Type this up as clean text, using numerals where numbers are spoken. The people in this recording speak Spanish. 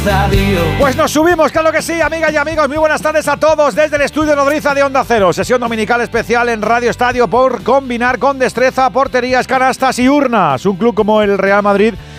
Pues nos subimos, claro que sí, amigas y amigos, muy buenas tardes a todos desde el estudio Nodriza de Onda Cero. Sesión dominical especial en Radio Estadio por combinar con destreza porterías, canastas y urnas. Un club como el Real Madrid